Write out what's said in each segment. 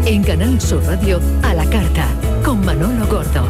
En Canal Sur Radio, a la carta, con Manolo Gordo.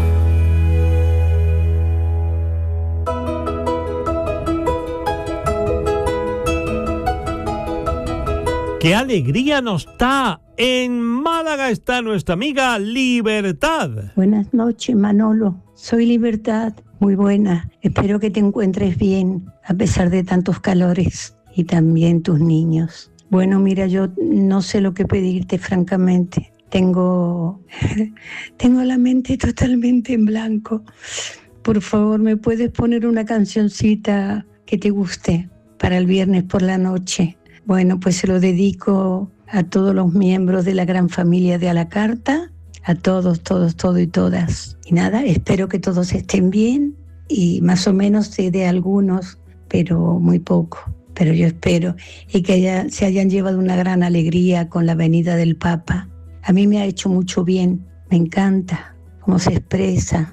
¡Qué alegría nos da! En Málaga está nuestra amiga Libertad. Buenas noches, Manolo. Soy Libertad. Muy buena. Espero que te encuentres bien, a pesar de tantos calores. Y también tus niños. Bueno, mira, yo no sé lo que pedirte, francamente. Tengo la mente totalmente en blanco. Por favor, ¿me puedes poner una cancioncita que te guste para el viernes por la noche? Bueno, pues se lo dedico a todos los miembros de la gran familia de A la Carta, a todos y todas. Y nada, espero que todos estén bien y más o menos sé de algunos, pero muy poco. Pero yo espero y que se hayan llevado una gran alegría con la venida del Papa. A mí me ha hecho mucho bien, me encanta cómo se expresa,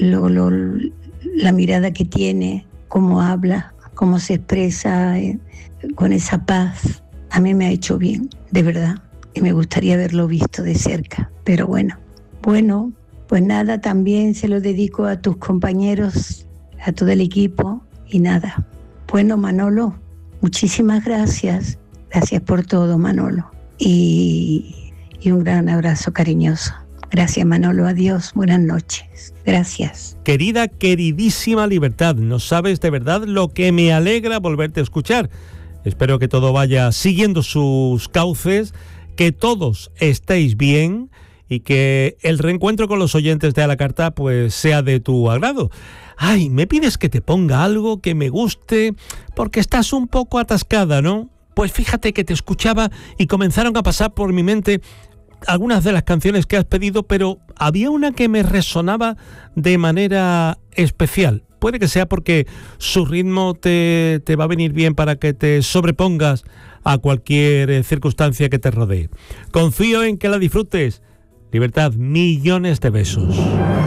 la mirada que tiene, cómo habla, cómo se expresa con esa paz. A mí me ha hecho bien, de verdad, y me gustaría haberlo visto de cerca. Pero bueno, pues nada, también se lo dedico a tus compañeros, a todo el equipo, y nada. Bueno, Manolo, muchísimas gracias. Gracias por todo, Manolo. Y un gran abrazo cariñoso. Gracias, Manolo. Adiós. Buenas noches. Gracias. Queridísima Libertad, no sabes de verdad lo que me alegra volverte a escuchar. Espero que todo vaya siguiendo sus cauces, que todos estéis bien y que el reencuentro con los oyentes de A la Carta pues sea de tu agrado. Ay, me pides que te ponga algo que me guste porque estás un poco atascada, ¿no? Pues fíjate que te escuchaba y comenzaron a pasar por mi mente algunas de las canciones que has pedido, pero había una que me resonaba de manera especial. Puede que sea porque su ritmo te va a venir bien para que te sobrepongas a cualquier circunstancia que te rodee. Confío en que la disfrutes. Libertad, millones de besos.